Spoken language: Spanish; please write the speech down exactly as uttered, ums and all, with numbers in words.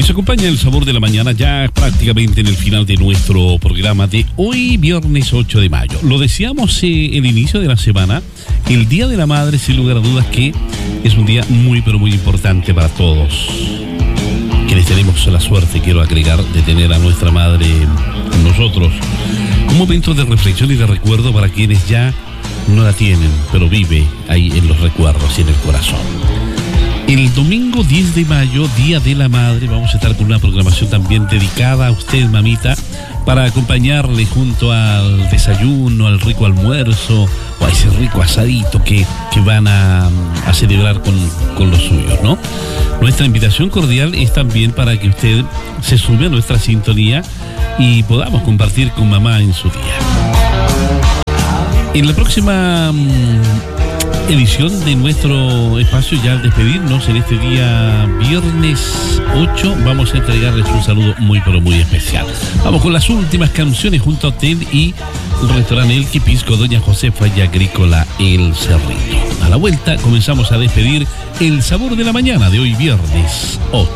Nos acompaña el sabor de la mañana ya prácticamente en el final de nuestro programa de hoy, viernes ocho de mayo. Lo decíamos eh, el inicio de la semana, el Día de la Madre, sin lugar a dudas que es un día muy pero muy importante para todos. Quienes tenemos la suerte, quiero agregar, de tener a nuestra madre con nosotros. Un momento de reflexión y de recuerdo para quienes ya no la tienen, pero vive ahí en los recuerdos y en el corazón. El domingo diez de mayo, Día de la Madre, vamos a estar con una programación también dedicada a usted, mamita, para acompañarle junto al desayuno, al rico almuerzo o a ese rico asadito que, que van a, a celebrar con, con los suyos, ¿no? Nuestra invitación cordial es también para que usted se sume a nuestra sintonía y podamos compartir con mamá en su día. En la próxima mmm, edición de nuestro espacio, ya al despedirnos en este día viernes ocho, vamos a entregarles un saludo muy pero muy especial. Vamos con las últimas canciones junto a usted y el restaurante El Quipisco, Doña Josefa y Agrícola El Cerrito. A la vuelta comenzamos a despedir el sabor de la mañana de hoy viernes ocho.